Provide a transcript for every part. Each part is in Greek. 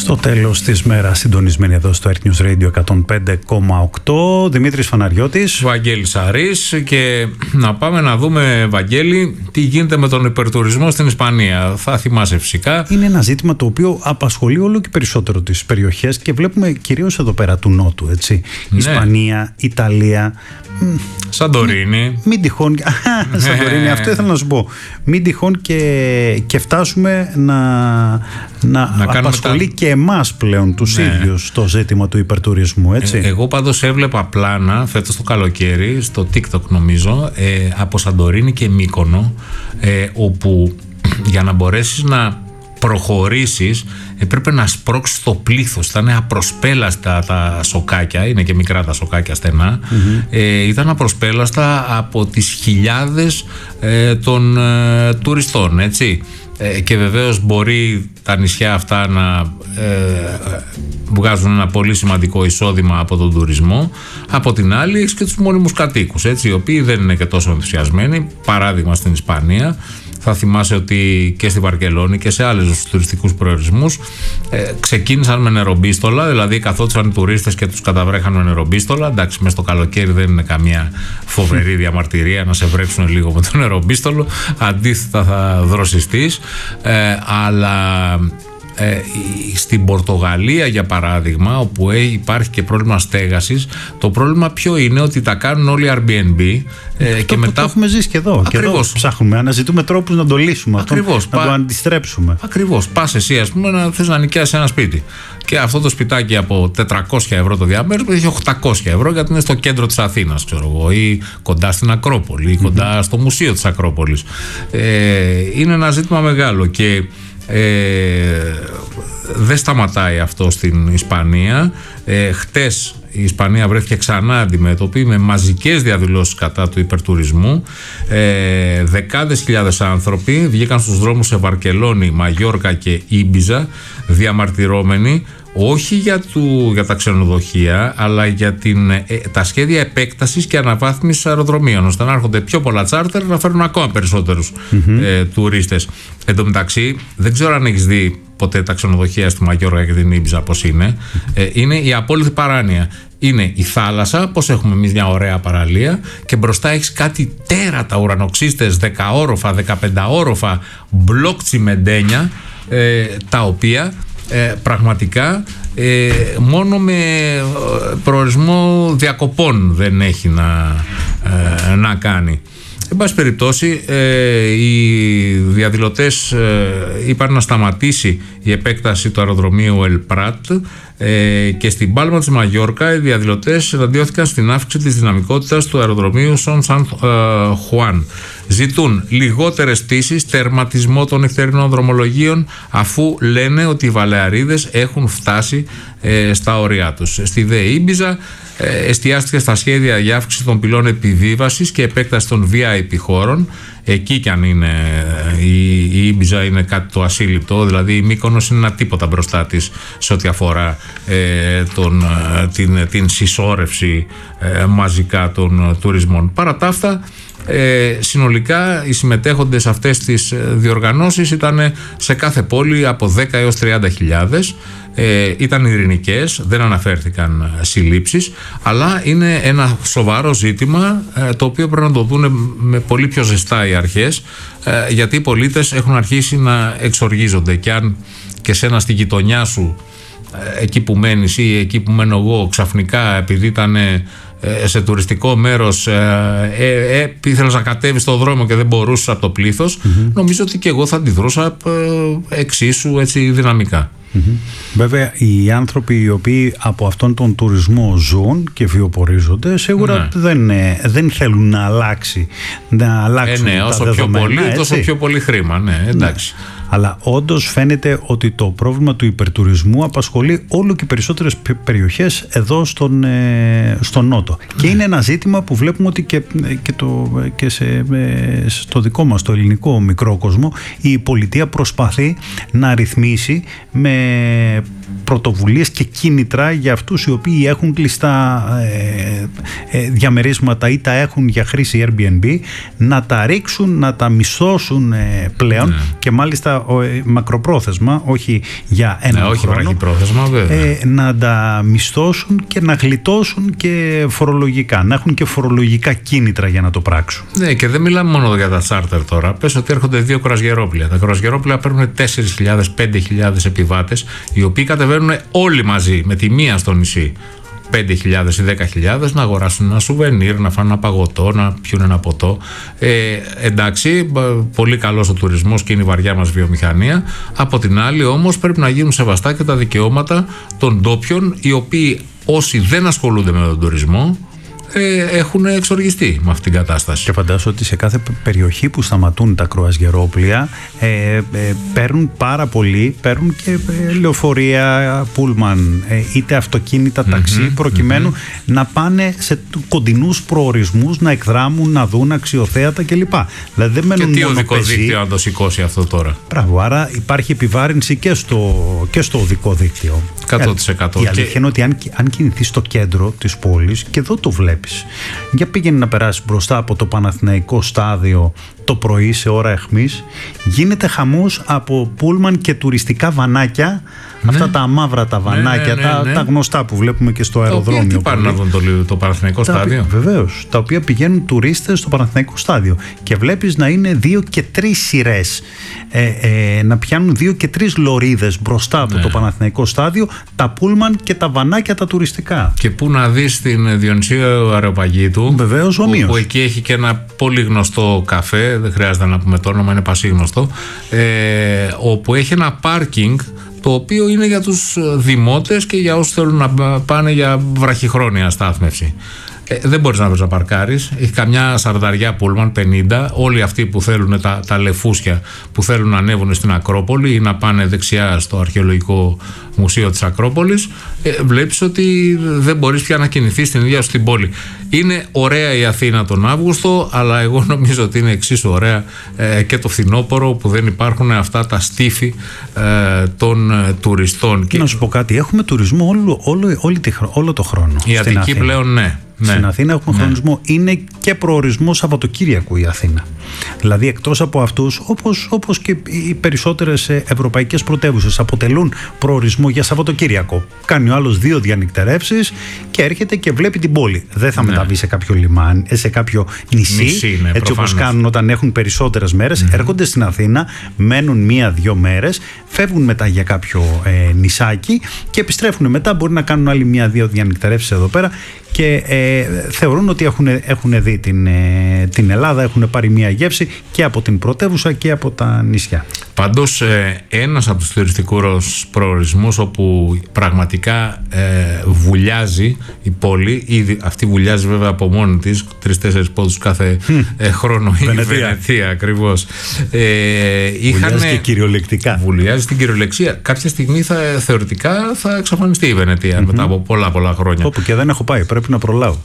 Στο τέλος της μέρας, συντονισμένοι εδώ στο Earth News Radio 105,8, Δημήτρης Φαναριώτης, Βαγγέλης Αρής. Και να πάμε να δούμε, Βαγγέλη, τι γίνεται με τον υπερτουρισμό στην Ισπανία. Θα θυμάσαι φυσικά. Είναι ένα ζήτημα το οποίο απασχολεί όλο και περισσότερο τις περιοχές και βλέπουμε κυρίως εδώ πέρα του Νότου, έτσι. Ναι. Ισπανία, Ιταλία, Σαντορίνη. Μην τυχόν. Σαντορίνη, αυτό ήθελα να σου πω. Μην τυχόν και φτάσουμε να απασχολεί και εμάς πλέον τους ίδιους το ζήτημα του υπερτουρισμού, έτσι. Εγώ πάντως έβλεπα πλάνα φέτος το καλοκαίρι στο TikTok, νομίζω, από Σαντορίνη και Μύκονο, όπου για να μπορέσεις να προχωρήσεις έπρεπε να σπρώξεις το πλήθος. Ήταν απροσπέλαστα τα σοκάκια, είναι και μικρά τα σοκάκια στενά. Ήταν απροσπέλαστα από τις χιλιάδες των τουριστών, έτσι. Και βεβαίως μπορεί τα νησιά αυτά να βγάζουν ένα πολύ σημαντικό εισόδημα από τον τουρισμό. Από την άλλη έχεις και τους μόνιμους κατοίκους, έτσι, οι οποίοι δεν είναι και τόσο ενθουσιασμένοι. Παράδειγμα στην Ισπανία, θα θυμάσαι ότι και στη Βαρκελόνη και σε άλλους τουριστικούς προορισμούς ξεκίνησαν με νερομπίστολα, δηλαδή καθόντουσαν οι τουρίστες και τους καταβρέχαν με νερομπίστολα. Εντάξει, μες στο καλοκαίρι δεν είναι καμία φοβερή διαμαρτυρία να σε βρέξουν λίγο με το νερομπίστολο, αντίθετα θα δροσιστείς, αλλά στην Πορτογαλία, για παράδειγμα, όπου υπάρχει και πρόβλημα στέγασης, το πρόβλημα ποιο είναι? Ότι τα κάνουν όλοι Airbnb και μετά. Το έχουμε ζήσει και εδώ. Ακριβώς. Και εδώ ψάχνουμε, αναζητούμε τρόπους να το λύσουμε. Ακριβώς. Να το αντιστρέψουμε. Ακριβώς. Πας εσύ, ας πούμε, να θες να νοικιάσεις ένα σπίτι. Και αυτό το σπιτάκι από 400 ευρώ το διαμέρισμα έχει 800 ευρώ, γιατί είναι στο κέντρο της Αθήνας, ξέρω εγώ, ή κοντά στην Ακρόπολη, ή κοντά στο μουσείο της Ακρόπολης. Είναι ένα ζήτημα μεγάλο και δεν σταματάει αυτό στην Ισπανία. Χτες η Ισπανία βρέθηκε ξανά αντιμέτωπη με μαζικές διαδηλώσεις κατά του υπερτουρισμού. Δεκάδες χιλιάδες άνθρωποι βγήκαν στους δρόμους σε Βαρκελόνη, Μαγιόρκα και Ήμπιζα, διαμαρτυρώμενοι όχι για τα ξενοδοχεία, αλλά για τα σχέδια επέκτασης και αναβάθμισης αεροδρομίων, ώστε να έρχονται πιο πολλά τσάρτερ, να φέρουν ακόμα περισσότερους τουρίστες. Εν τω μεταξύ, δεν ξέρω αν έχεις δει ποτέ τα ξενοδοχεία στη Μαγιόρκα και την Ήμπιζα πώς είναι. Είναι η απόλυτη παράνοια. Είναι η θάλασσα, πώς έχουμε εμείς μια ωραία παραλία, και μπροστά έχεις κάτι τέρατα ουρανοξύστες 10 όροφα, 15 όροφα, μπλοκ τσιμεντένια, τα οποία πραγματικά μόνο με προορισμό διακοπών δεν έχει να κάνει. Εν πάση περιπτώσει, οι διαδηλωτές είπαν να σταματήσει η επέκταση του αεροδρομίου El Prat, και στην Πάλμα της Μαγιόρκα οι διαδηλωτές εναντιώθηκαν στην αύξηση της δυναμικότητας του αεροδρομίου Σαν Χουάν. Ζητούν λιγότερες πτήσεις, τερματισμό των νυχτερινών δρομολογίων, αφού λένε ότι οι Βαλεαρίδες έχουν φτάσει στα όρια τους. Στη ΔΕ Ήμπιζα εστιάστηκε στα σχέδια για αύξηση των πυλών επιβίβασης και επέκταση των VIP χώρων. Εκεί κι αν είναι η Ήμπιζα είναι κάτι το ασύλληπτο, δηλαδή η Μύκονος είναι ένα τίποτα μπροστά της σε ό,τι αφορά την συσσόρευση μαζικά των τουρισμών. Παρά τα αυτά, συνολικά οι συμμετέχοντες σε αυτές τις διοργανώσεις ήταν σε κάθε πόλη από 10 έως 30 χιλιάδες. Ήταν ειρηνικές, δεν αναφέρθηκαν συλλήψεις, αλλά είναι ένα σοβαρό ζήτημα το οποίο πρέπει να το δουν με πολύ πιο ζεστά οι αρχές, γιατί οι πολίτες έχουν αρχίσει να εξοργίζονται, και αν και σένα στη γειτονιά σου, εκεί που μένεις ή εκεί που μένω εγώ, ξαφνικά επειδή ήταν σε τουριστικό μέρος ήθελες να κατέβεις στον δρόμο και δεν μπορούσες από το πλήθος, νομίζω ότι και εγώ θα αντιδρούσα εξίσου έτσι δυναμικά. Βέβαια, οι άνθρωποι οι οποίοι από αυτόν τον τουρισμό ζουν και βιοπορίζονται σίγουρα δεν θέλουν να αλλάξουν όσο τα πιο δεδομένα, πολύ, τόσο πιο πολύ χρήμα, εντάξει. Αλλά όντως φαίνεται ότι το πρόβλημα του υπερτουρισμού απασχολεί όλο και περισσότερες περιοχές εδώ στον Νότο. Και είναι ένα ζήτημα που βλέπουμε ότι και στο δικό μας, το ελληνικό μικρό κόσμο, η πολιτεία προσπαθεί να ρυθμίσει με πρωτοβουλίες και κίνητρα για αυτούς οι οποίοι έχουν κλειστά διαμερίσματα ή τα έχουν για χρήση Airbnb, να τα ρίξουν, να τα μισθώσουν πλέον, και μάλιστα αυτά μακροπρόθεσμα, όχι για ένα χρόνο. Όχι βραχυπρόθεσμα, βέβαια. Να τα μισθώσουν και να γλιτώσουν και φορολογικά, να έχουν και φορολογικά κίνητρα για να το πράξουν. Ναι, και δεν μιλάμε μόνο για τα τσάρτερ τώρα. Πες ότι έρχονται 2 κρουαζιερόπλια. Τα κρουαζιερόπλια παίρνουν 4.000-5.000 επιβάτες, οι οποίοι κατεβαίνουν όλοι μαζί με τη μία στο νησί. 5.000 ή 10.000 να αγοράσουν ένα σουβενίρ, να φάνε ένα παγωτό, να πιούν ένα ποτό. Εντάξει, πολύ καλός ο τουρισμός και είναι η βαριά μας βιομηχανία. Από την άλλη όμως πρέπει να γίνουν σεβαστά και τα δικαιώματα των ντόπιων, οι οποίοι όσοι δεν ασχολούνται με τον τουρισμό έχουν εξοργιστεί με αυτήν την κατάσταση. Και φαντάζομαι ότι σε κάθε περιοχή που σταματούν τα κρουαζιερόπλια παίρνουν πάρα πολύ, παίρνουν και λεωφορεία, πούλμαν, είτε αυτοκίνητα, ταξί, προκειμένου να πάνε σε κοντινούς προορισμούς, να εκδράμουν, να δουν αξιοθέατα κλπ. Δηλαδή δεν μένουν. Και τι οδικό δίκτυο να το σηκώσει αυτό τώρα. Μπράβο, άρα υπάρχει επιβάρυνση και στο οδικό δίκτυο. 100%. Η αλήθεια είναι ότι αν κινηθείς στο κέντρο της πόλης, και εδώ το βλέπεις, για πήγαινε να περάσεις μπροστά από το Παναθηναϊκό στάδιο το πρωί σε ώρα αιχμής, γίνεται χαμός από πούλμαν και τουριστικά βανάκια, αυτά τα μαύρα τα βανάκια, τα γνωστά που βλέπουμε και στο αεροδρόμιο. Τι πάνε να δουν το Παναθηναϊκό στάδιο. Βεβαίως, τα οποία πηγαίνουν τουρίστες στο Παναθηναϊκό στάδιο και βλέπεις να είναι 2 και 3 σειρές, να πιάνουν 2 και 3 λωρίδες μπροστά από το Παναθηναϊκό στάδιο, τα πούλμαν και τα βανάκια τα τουριστικά. Και πού να δεις την Διονυσίου Αεροπαγήτου, βεβαίως, ομοίως, που εκεί έχει και ένα πολύ γνωστό καφέ, δεν χρειάζεται να πούμε το όνομα, είναι πασίγνωστο, όπου έχει ένα πάρκινγκ το οποίο είναι για τους δημότες και για όσους θέλουν να πάνε για βραχυχρόνια στάθμευση. Δεν μπορείς να βρεις να παρκάρεις. Έχει καμιά 40 πούλμαν, 50. Όλοι αυτοί που θέλουν τα λεφούσια, που θέλουν να ανέβουν στην Ακρόπολη ή να πάνε δεξιά στο αρχαιολογικό μουσείο της Ακρόπολης, βλέπεις ότι δεν μπορείς πια να κινηθείς στην ίδια σου την πόλη. Είναι ωραία η Αθήνα τον Αύγουστο, αλλά εγώ νομίζω ότι είναι εξίσου ωραία και το φθινόπωρο, που δεν υπάρχουν αυτά τα στίφη των τουριστών. Και να σου πω κάτι, έχουμε τουρισμό όλο το χρόνο. Η Αττική πλέον, ναι. Στην Αθήνα έχουμε χρονισμό. Είναι και προορισμό Σαββατοκύριακου η Αθήνα. Δηλαδή, εκτός από αυτούς, όπως και οι περισσότερες ευρωπαϊκές πρωτεύουσες, αποτελούν προορισμό για Σαββατοκύριακο. Κάνει ο άλλος 2 διανυκτερεύσεις και έρχεται και βλέπει την πόλη. Δεν θα μεταβεί σε κάποιο λιμάνι, σε κάποιο νησί, έτσι όπως κάνουν όταν έχουν περισσότερες μέρες. Έρχονται στην Αθήνα, μένουν 1-2 μέρες, φεύγουν μετά για κάποιο νησάκι και επιστρέφουν μετά. Μπορεί να κάνουν άλλη 1-2 διανυκτερεύσεις εδώ πέρα. Και θεωρούν ότι έχουν δει την Ελλάδα, έχουν πάρει μια γεύση και από την πρωτεύουσα και από τα νησιά. Πάντως ένας από τους τουριστικούς προορισμούς όπου πραγματικά βουλιάζει η πόλη, ήδη αυτή βουλιάζει βέβαια από μόνη της, 3-4 πόντους κάθε χρόνο, η Βενετία ακριβώς. Βουλιάζει και κυριολεκτικά. Βουλιάζει στην κυριολεξία. Κάποια στιγμή θεωρητικά θα εξαφανιστεί η Βενετία μετά από πολλά χρόνια. Όπου και δεν έχω πάει, πρέπει να προλάβω.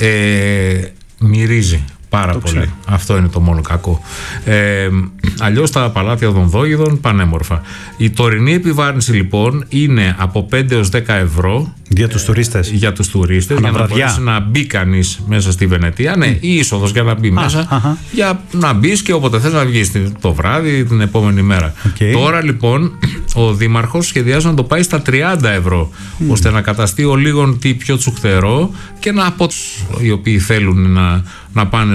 Μυρίζει πάρα πολύ. Ξέρω. Αυτό είναι το μόνο κακό. Αλλιώς τα παλάτια των Δόγιδων πανέμορφα. Η τωρινή επιβάρυνση λοιπόν είναι από 5 έως 10 ευρώ για τους τουρίστες. Για τους τουρίστες, για να μπορέσει να μπει κανείς μέσα στη Βενετία. Ναι, η είσοδος για να μπει μέσα, για να μπεις και όποτε θες να βγεις το βράδυ, την επόμενη μέρα. Τώρα λοιπόν ο Δήμαρχος σχεδιάζει να το πάει στα 30 ευρώ, ώστε να καταστεί ο λίγον τι πιο τσουχτερό και να από οι οποίοι θέλουν να πάνε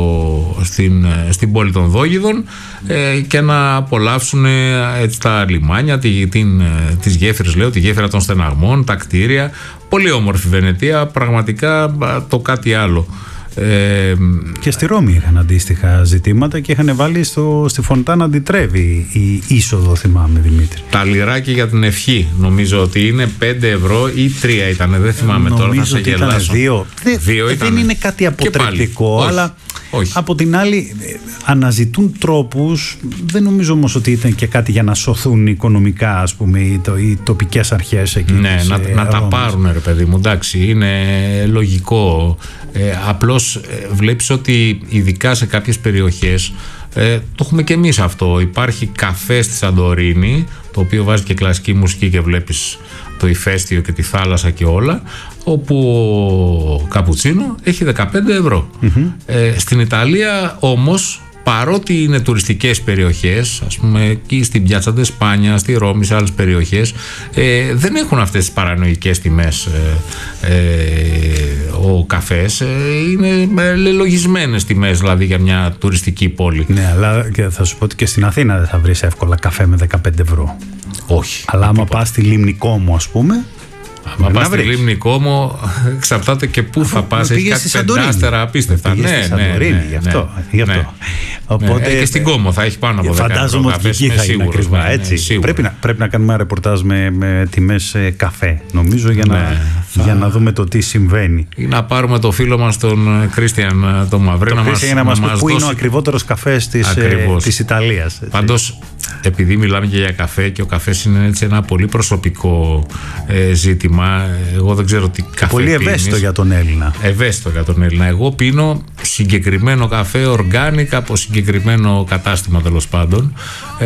στην πόλη των Δόγιδων και να απολαύσουν τα λιμάνια, τις γέφυρες, λέω, τη γέφυρα των Στεναγμών, τα κτίρια. Πολύ όμορφη Βενετία, πραγματικά το κάτι άλλο. Και στη Ρώμη είχαν αντίστοιχα ζητήματα και είχαν βάλει στη Φοντάνα τη Τρέβη η είσοδο, θυμάμαι, Δημήτρη. Τα λιράκι για την ευχή νομίζω ότι είναι 5 ευρώ ή 3 ήταν, δεν θυμάμαι τώρα, θα σε γελάσω. Δεν είναι κάτι αποτρεπτικό, αλλά όχι. Από την άλλη αναζητούν τρόπους. Δεν νομίζω όμως ότι ήταν και κάτι για να σωθούν οικονομικά, ας πούμε, οι τοπικές αρχές εκεί. Ναι, να τα πάρουν, ρε παιδί μου, εντάξει, είναι λογικό. Απλώς βλέπεις ότι ειδικά σε κάποιες περιοχές, το έχουμε και εμείς αυτό, υπάρχει καφέ στη Σαντορίνη, το οποίο βάζει και κλασική μουσική και βλέπεις το ηφαίστειο και τη θάλασσα και όλα, όπου ο καπουτσίνο έχει 15 ευρώ. Στην Ιταλία όμως παρότι είναι τουριστικές περιοχές, ας πούμε εκεί στην Πιάτσα ντε Σπάνια, στη Ρώμη, σε άλλες περιοχές, δεν έχουν αυτές τις παρανοϊκές τιμές ο καφές. Είναι λελογισμένες τιμές δηλαδή για μια τουριστική πόλη. Ναι, αλλά και θα σου πω ότι και στην Αθήνα δεν θα βρεις εύκολα καφέ με 15 ευρώ. Όχι. Αλλά άμα πας στη Λίμνη Κόμο, ας πούμε. Αν πας στη Λίμνη Κόμο, εξαρτάται και πού θα πας. Έχει κάτι πεντάστερα απίστευτα. Ναι, στη Σαντορίνη, γι' αυτό. Οπότε, και στην Κόμο θα έχει πάνω από 10 ευρώ. Φαντάζομαι ότι εκεί θα είναι ακριβά. Έτσι. Πρέπει να κάνουμε ένα ρεπορτάζ με τιμές καφέ, νομίζω, για να δούμε το τι συμβαίνει. Ή να πάρουμε το φίλο μας τον Κρίστιαν τον Μαυρή να μας πει πού είναι ο ακριβότερος καφές της Ιταλίας. Πάντως, επειδή μιλάμε και για καφέ και ο καφές είναι έτσι ένα πολύ προσωπικό ζήτημα, εγώ δεν ξέρω τι καφέ πολύ ευαίσθητο για τον Έλληνα. Ευαίσθητο για τον Έλληνα. Εγώ πίνω συγκεκριμένο καφέ organic από συγκεκριμένο κατάστημα, τέλος πάντων.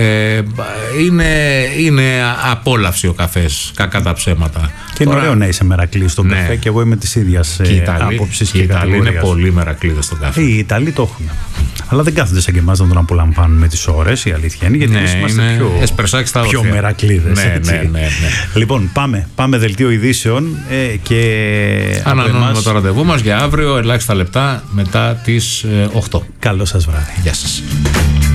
Είναι απόλαυση ο καφές, κακά τα ψέματα. Και είναι ωραίο να είσαι μερακλής στον καφέ, και εγώ είμαι της ίδιας άποψης και κατηγορίας. Οι Ιταλοί είναι πολύ μερακλείδες στον καφέ. Οι Ιταλοί το έχουν. Αλλά δεν κάθονται σαν και εμάς να τον απολαμβάνουν με τις ώρες, η αλήθεια είναι, γιατί εμείς είμαστε πιο μερακλείδες. Ναι. Λοιπόν, πάμε δελτίο ειδήσεων και ανανώνουμε το ραντεβού μας για αύριο, ελάχιστα λεπτά μετά τις 8. Καλό σας βράδυ. Γεια σας.